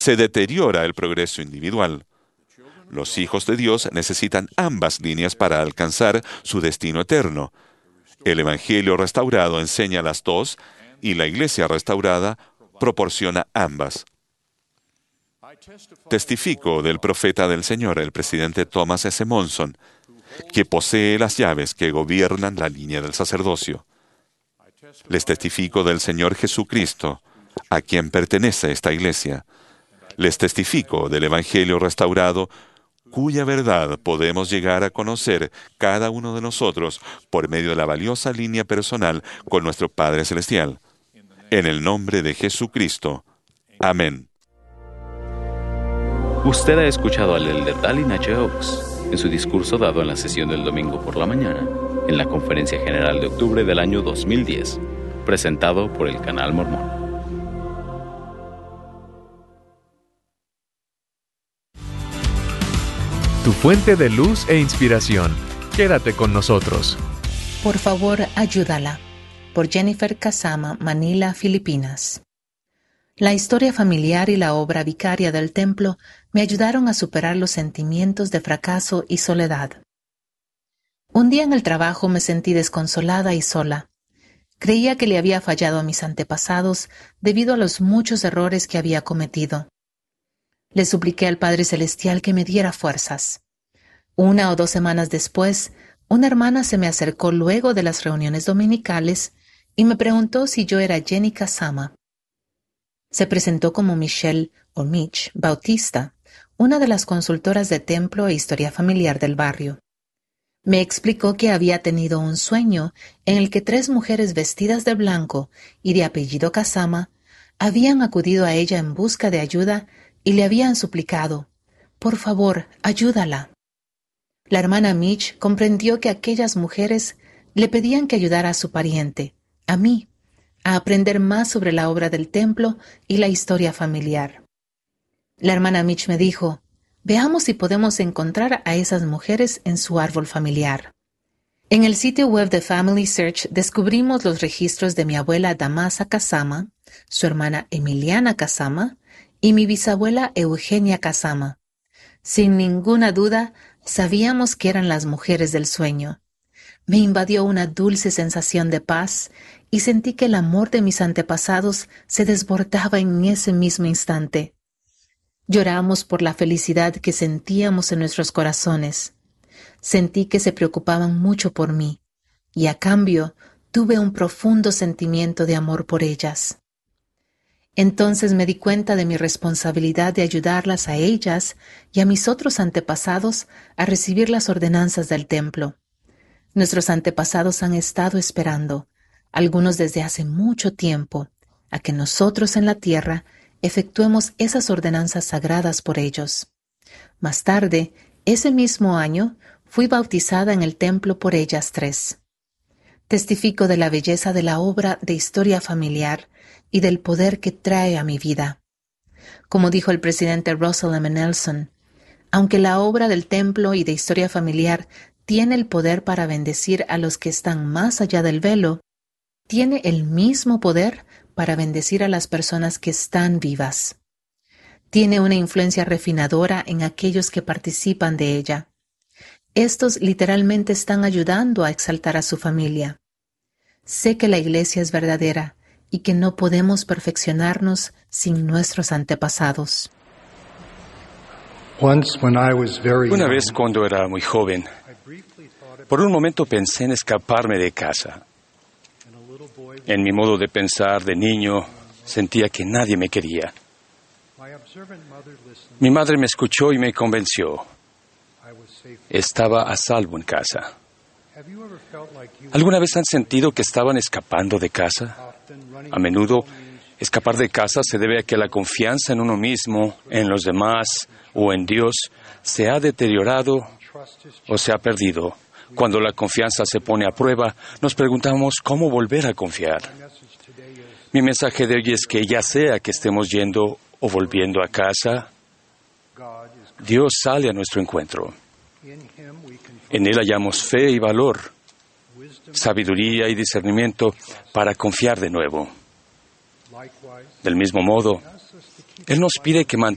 se deteriora el progreso individual. Los hijos de Dios necesitan ambas líneas para alcanzar su destino eterno. El Evangelio restaurado enseña las dos y la Iglesia restaurada proporciona ambas. Testifico del profeta del Señor, el presidente Thomas S. Monson, que posee las llaves que gobiernan la línea del sacerdocio. Les testifico del Señor Jesucristo, a quien pertenece esta Iglesia. Les testifico del Evangelio restaurado, cuya verdad podemos llegar a conocer cada uno de nosotros por medio de la valiosa línea personal con nuestro Padre Celestial. En el nombre de Jesucristo. Amén. Usted ha escuchado al elder Dallin H. Oaks en su discurso dado en la sesión del domingo por la mañana, en la Conferencia General de octubre del año 2010, presentado por el Canal Mormón. Tu fuente de luz e inspiración. Quédate con nosotros. Por favor, ayúdala. Por Jennifer Kasama, Manila, Filipinas. La historia familiar y la obra vicaria del templo me ayudaron a superar los sentimientos de fracaso y soledad. Un día en el trabajo me sentí desconsolada y sola. Creía que le había fallado a mis antepasados debido a los muchos errores que había cometido. Le supliqué al Padre Celestial que me diera fuerzas. 1 o 2 semanas después, una hermana se me acercó luego de las reuniones dominicales y me preguntó si yo era Jenny Kasama. Se presentó como Michelle o Mitch Bautista, una de las consultoras de templo e historia familiar del barrio. Me explicó que había tenido un sueño en el que 3 mujeres vestidas de blanco y de apellido Kasama habían acudido a ella en busca de ayuda y le habían suplicado, «Por favor, ayúdala». La hermana Mitch comprendió que aquellas mujeres le pedían que ayudara a su pariente, a mí, a aprender más sobre la obra del templo y la historia familiar. La hermana Mitch me dijo, «Veamos si podemos encontrar a esas mujeres en su árbol familiar». En el sitio web de Family Search descubrimos los registros de mi abuela Damasa Kasama, su hermana Emiliana Kasama y mi bisabuela Eugenia Kasama. Sin ninguna duda, sabíamos que eran las mujeres del sueño. Me invadió una dulce sensación de paz y sentí que el amor de mis antepasados se desbordaba en ese mismo instante. Lloramos por la felicidad que sentíamos en nuestros corazones. Sentí que se preocupaban mucho por mí y a cambio tuve un profundo sentimiento de amor por ellas. Entonces me di cuenta de mi responsabilidad de ayudarlas a ellas y a mis otros antepasados a recibir las ordenanzas del templo. Nuestros antepasados han estado esperando, algunos desde hace mucho tiempo, a que nosotros en la tierra efectuemos esas ordenanzas sagradas por ellos. Más tarde, ese mismo año, fui bautizada en el templo por ellas 3. Testifico de la belleza de la obra de historia familiar y del poder que trae a mi vida. Como dijo el presidente Russell M. Nelson, aunque la obra del templo y de historia familiar tiene el poder para bendecir a los que están más allá del velo, tiene el mismo poder para bendecir a las personas que están vivas. Tiene una influencia refinadora en aquellos que participan de ella. Estos literalmente están ayudando a exaltar a su familia. Sé que la Iglesia es verdadera y que no podemos perfeccionarnos sin nuestros antepasados. Una vez cuando era muy joven, por un momento pensé en escaparme de casa. En mi modo de pensar de niño, sentía que nadie me quería. Mi madre me escuchó y me convenció. Estaba a salvo en casa. ¿Alguna vez han sentido que estaban escapando de casa? A menudo, escapar de casa se debe a que la confianza en uno mismo, en los demás o en Dios se ha deteriorado o se ha perdido. Cuando la confianza se pone a prueba, nos preguntamos cómo volver a confiar. Mi mensaje de hoy es que ya sea que estemos yendo o volviendo a casa, Dios sale a nuestro encuentro. En Él hallamos fe y valor, sabiduría y discernimiento para confiar de nuevo. Del mismo modo, Él nos pide que